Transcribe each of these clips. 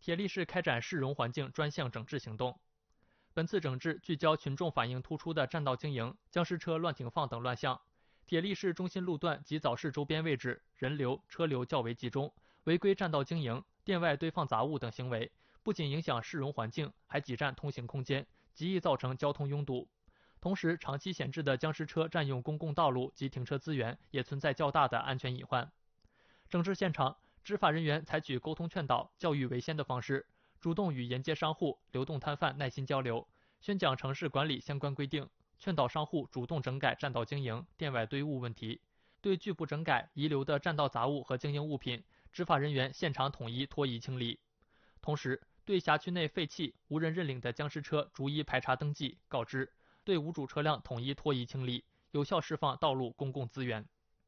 铁力市开展市容环境专项整治行动。本次整治聚焦群众反映突出的占道经营、僵尸车乱停放等乱象。铁力市中心路段及早市周边位置人流、车流较为集中，违规占道经营、店外堆放杂物等行为，不仅影响市容环境，还挤占通行空间，极易造成交通拥堵。同时，长期闲置的僵尸车占用公共道路及停车资源，也存在较大的安全隐患。整治现场，执法人员采取沟通劝导、教育为先的方式，主动与沿街商户、流动摊贩耐心交流，宣讲城市管理相关规定，劝导商户主动整改占道经营、店外堆物问题。对拒不整改、遗留的占道杂物和经营物品，执法人员现场统一拖移清理。同时，对辖区内废弃、无人认领的僵尸车逐一排查登记、告知，对无主车辆统一拖移清理，有效释放道路公共资源。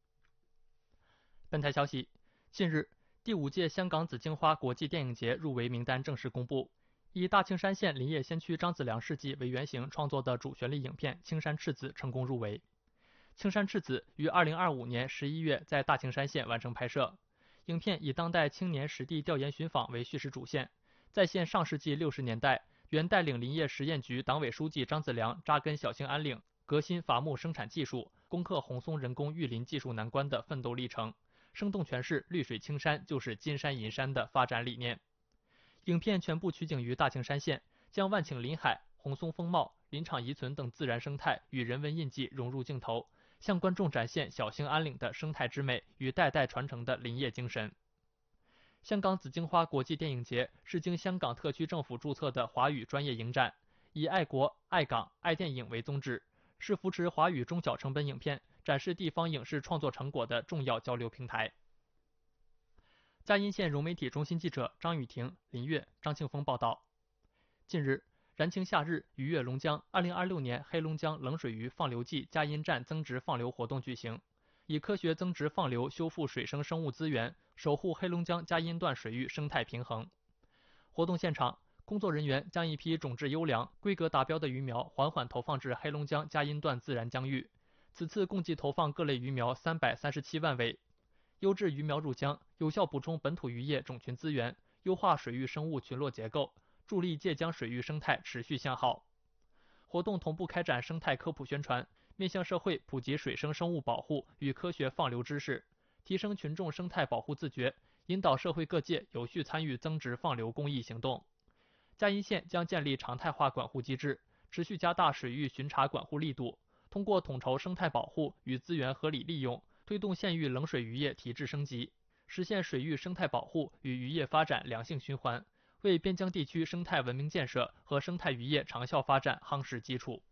本台消息，近日，第5届香港紫荆花国际电影节入围名单正式公布，以大青山县林业先驱张子良事迹为原型创作的主旋律影片《青山赤子》成功入围。青山赤子于2025年11月在大青山县完成拍摄。影片以当代青年实地调研寻访为叙事主线，再现上世纪60年代原带领林业实验局党委书记张子良扎根小兴安岭，革新伐木生产技术，攻克红松人工育林技术难关的奋斗历程，生动诠释绿水青山就是金山银山的发展理念。影片全部取景于大青山县，将万顷林海、红松风貌、林场遗存等自然生态与人文印记融入镜头，向观众展现小兴安岭的生态之美与代代传承的林业精神。香港紫荆花国际电影节是经香港特区政府注册的华语专业影展，以爱国、爱港、爱电影为宗旨，是扶持华语中小成本影片、展示地方影视创作成果的重要交流平台。嘉荫县融媒体中心记者张雨婷、林月、张庆峰报道。近日，燃情夏日，鱼跃龙江2026年黑龙江冷水鱼放流季嘉荫站增殖放流活动举行，以科学增殖放流修复水生生物资源，守护黑龙江嘉荫段水域生态平衡。活动现场，工作人员将一批种质优良、规格达标的鱼苗缓缓投放至黑龙江嘉荫段自然江域。此次共计投放各类鱼苗337万尾。优质鱼苗入江，有效补充本土渔业种群资源，优化水域生物群落结构，助力界江水域生态持续向好。活动同步开展生态科普宣传，面向社会普及水生生物保护与科学放流知识，提升群众生态保护自觉，引导社会各界有序参与增殖放流公益行动。嘉荫县将建立常态化管护机制，持续加大水域巡查管护力度，通过统筹生态保护与资源合理利用，推动县域冷水渔业体制升级，实现水域生态保护与渔业发展良性循环，为边疆地区生态文明建设和生态渔业长效发展夯实基础。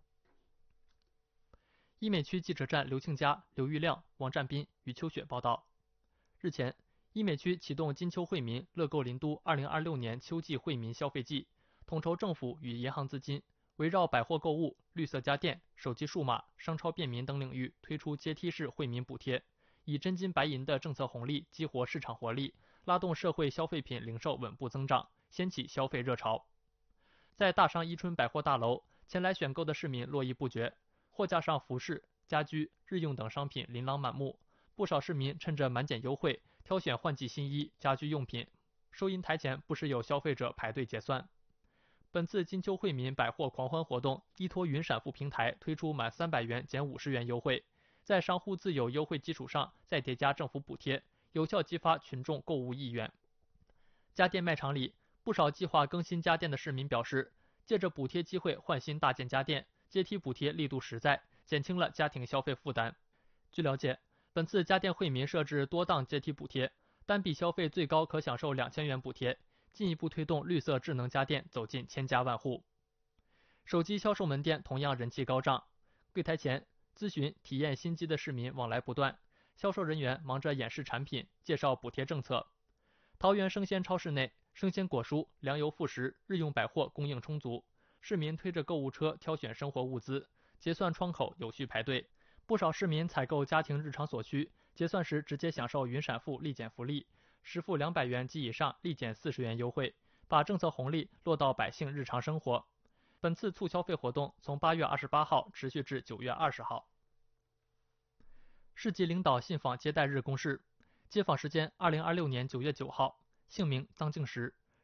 医美区记者站刘庆佳、刘玉亮、王占斌、于秋雪报道。日前，医美区启动金秋惠民乐购林都2026年秋季惠民消费季，统筹政府与银行资金，围绕百货购物、绿色家电、手机数码、商超便民等领域推出阶梯式惠民补贴，以真金白银的政策红利激活市场活力，拉动社会消费品零售稳步增长，掀起消费热潮。在大商伊春百货大楼，前来选购的市民络绎不绝，货架上服饰、家居、日用等商品琳琅满目，不少市民趁着满减优惠挑选换季新衣、家居用品。收银台前不时有消费者排队结算。本次金秋惠民百货狂欢活动，依托云闪付平台推出满300元减50元优惠，在商户自有优惠基础上再叠加政府补贴，有效激发群众购物意愿。家电卖场里，不少计划更新家电的市民表示，借着补贴机会换新大件家电，阶梯补贴力度实在，减轻了家庭消费负担。据了解，本次家电惠民设置多档阶梯补贴，单笔消费最高可享受2000元补贴，进一步推动绿色智能家电走进千家万户。手机销售门店同样人气高涨，柜台前咨询体验新机的市民往来不断，销售人员忙着演示产品，介绍补贴政策。桃园生鲜超市内，生鲜果蔬、粮油副食、日用百货供应充足，市民推着购物车挑选生活物资，结算窗口有序排队。不少市民采购家庭日常所需，结算时直接享受云闪付立减福利，实付200元及以上立减40元优惠，把政策红利落到百姓日常生活。本次促消费活动从8月28号持续至9月20号。市级领导信访接待日公示，接访时间2026年9月9号，姓名臧敬实，